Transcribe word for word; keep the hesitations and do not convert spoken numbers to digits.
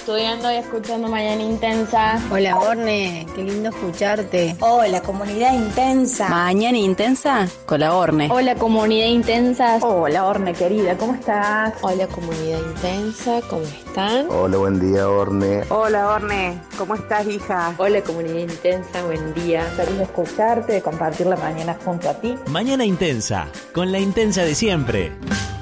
estudiando y escuchando Mañana Intensa. Hola, Orne, qué lindo escucharte. Hola, comunidad intensa. Mañana Intensa con la Orne. Hola, comunidad intensa. Hola, Orne querida, ¿cómo estás? Hola, comunidad intensa, ¿cómo están? Hola, buen día, Orne. Hola, Orne, ¿cómo estás, hija? Hola, comunidad intensa, buen día. Feliz de escucharte, de compartir la mañana junto a ti. Mañana Intensa, con la intensa de siempre.